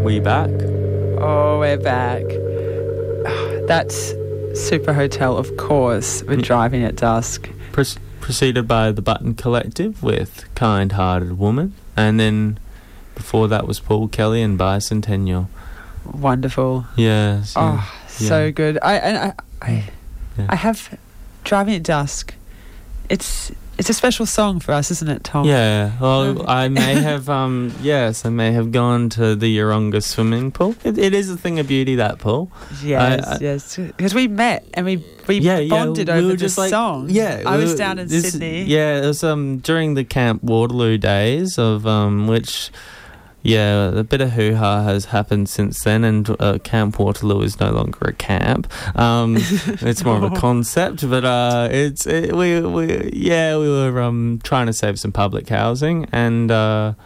We back? Oh, we're back. That's Super Hotel, of course, with Driving at Dusk. Preceded by The Button Collective with Kind-Hearted Woman. And then before that was Paul Kelly and Bicentennial. Wonderful. Yeah. So good. I have Driving at Dusk. It's a special song for us, isn't it, Tom? Yeah. Well, I may have, I may have gone to the Yeronga swimming pool. It is a thing of beauty, that pool. Yes. Because we met and we bonded over this song. Yeah. I was down in Sydney. Yeah, it was during the Camp Waterloo days of which... Yeah, a bit of hoo-ha has happened since then, and Camp Waterloo is no longer a camp. It's more of a concept, but we were trying to save some public housing, and I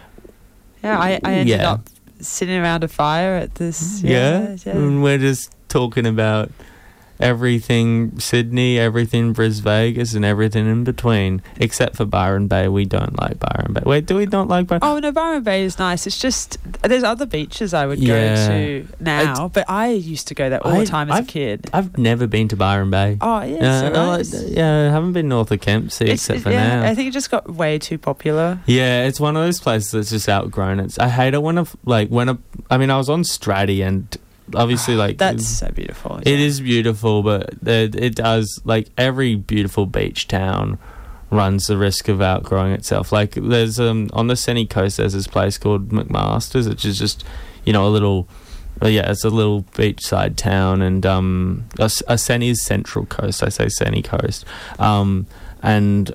ended up sitting around a fire at this. And we're just talking about everything Sydney, everything Bris Vegas, and everything in between, except for Byron Bay. We don't like Byron Bay. Wait, do we not like Byron? Oh no, Byron Bay is nice. It's just there's other beaches I would go to now, but I used to go there all the time as a kid. I've never been to Byron Bay. Oh yeah, I haven't been north of Kempsey except for now. I think it just got way too popular. Yeah, it's one of those places that's just outgrown. I hate it when I was on Stratty and. Obviously, that's so beautiful. It is beautiful, but it does, every beautiful beach town runs the risk of outgrowing itself. There's on the Senny Coast, there's this place called McMaster's, which is just a little, it's a little beachside town, and a Senny's Central Coast. I say Senny Coast, and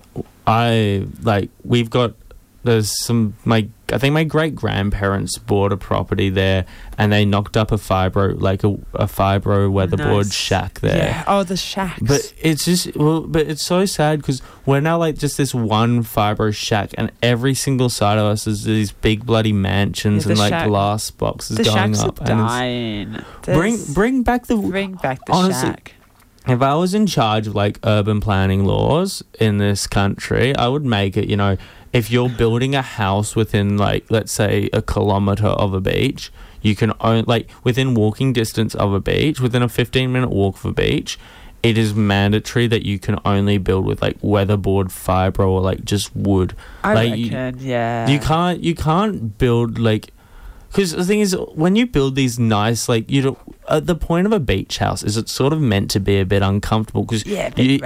we've got. There's I think my great grandparents bought a property there, and they knocked up a fibro weatherboard shack there. Yeah. Oh, the shacks. But it's just but it's so sad because we're now just this one fibro shack, and every single side of us is these big bloody mansions and glass boxes going up. The shacks are dying. Bring back the honestly, shack. If I was in charge of urban planning laws in this country, I would make it, if you're building a house within let's say a kilometre of a beach, you can own within walking distance of a beach, within a 15-minute walk of a beach, it is mandatory that you can only build with weatherboard fibro or just wood. I reckon, yeah. You can't build because the thing is, when you build these nice, the point of a beach house is it's sort of meant to be a bit uncomfortable because